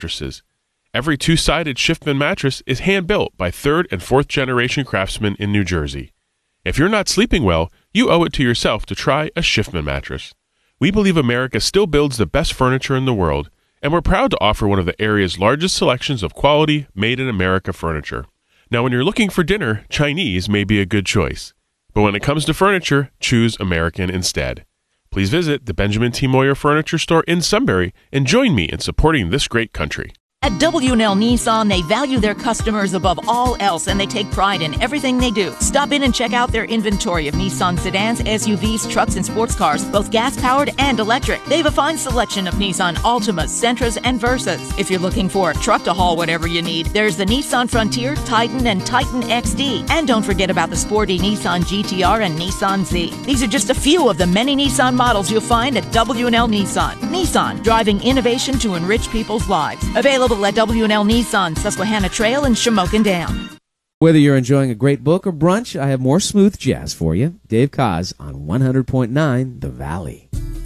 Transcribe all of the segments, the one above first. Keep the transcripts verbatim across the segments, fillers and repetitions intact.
mattresses. Every two-sided Schiffman mattress is hand-built by third and fourth generation craftsmen in New Jersey. If you're not sleeping well, you owe it to yourself to try a Schiffman mattress. We believe America still builds the best furniture in the world, and we're proud to offer one of the area's largest selections of quality, made-in-America furniture. Now, when you're looking for dinner, Chinese may be a good choice. But when it comes to furniture, choose American instead. Please visit the Benjamin T. Moyer Furniture Store in Sunbury and join me in supporting this great country. At W and L Nissan, they value their customers above all else, and they take pride in everything they do. Stop in and check out their inventory of Nissan sedans, S U Vs, trucks, and sports cars, both gas-powered and electric. They have a fine selection of Nissan Altimas, Sentras, and Versas. If you're looking for a truck to haul whatever you need, there's the Nissan Frontier, Titan, and Titan X D. And don't forget about the sporty Nissan G T R and Nissan Z. These are just a few of the many Nissan models you'll find at W and L Nissan. Nissan, driving innovation to enrich people's lives. Available at W and L Nissan, Susquehanna Trail, and Shamokin Dam. Whether you're enjoying a great book or brunch, I have more smooth jazz for you. Dave Koz on one hundred point nine The Valley.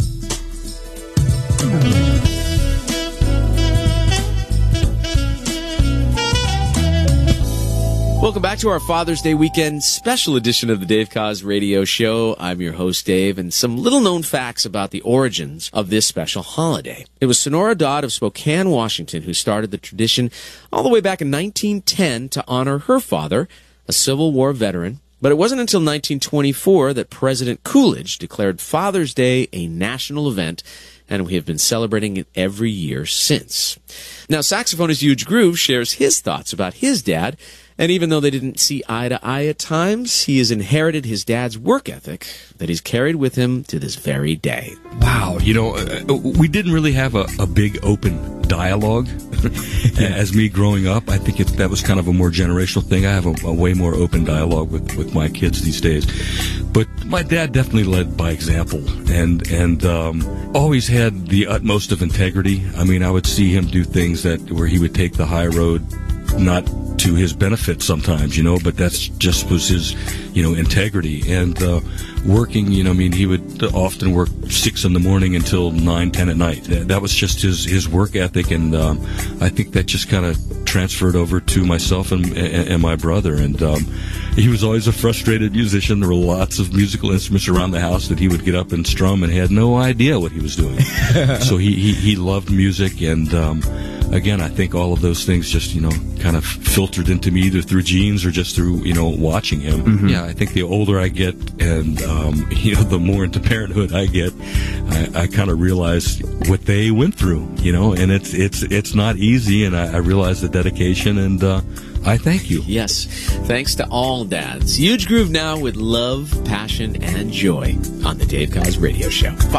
Welcome back to our Father's Day weekend special edition of the Dave Koz Radio Show. I'm your host, Dave, and some little-known facts about the origins of this special holiday. It was Sonora Dodd of Spokane, Washington, who started the tradition all the way back in nineteen ten to honor her father, a Civil War veteran. But it wasn't until nineteen twenty-four that President Coolidge declared Father's Day a national event, and we have been celebrating it every year since. Now, saxophonist Huge Groove shares his thoughts about his dad. And even though they didn't see eye to eye at times, he has inherited his dad's work ethic that he's carried with him to this very day. Wow, you know, uh, we didn't really have a, a big open dialogue as me growing up. I think it, that was kind of a more generational thing. I have a, a way more open dialogue with, with my kids these days. But my dad definitely led by example and, and um, always had the utmost of integrity. I mean, I would see him do things that where he would take the high road, not to his benefit sometimes, you know, but that's just was his, you know, integrity. And uh, working, you know, I mean, he would often work six in the morning until nine, ten at night. That was just his, his work ethic, and um, I think that just kind of transferred over to myself and, and, and my brother. And um, he was always a frustrated musician. There were lots of musical instruments around the house that he would get up and strum and had no idea what he was doing. So he, he, he loved music, and um, again, I think all of those things just, you know, kind of filtered into me either through genes or just through, you know, watching him. Mm-hmm. Yeah, I think the older I get and, um, you know, the more into parenthood I get, I, I kind of realize what they went through, you know, and it's it's it's not easy, and I, I realize the dedication, and uh, I thank you. Yes, thanks to all dads. Huge Groove now with love, passion, and joy on the Dave Koz Radio Show.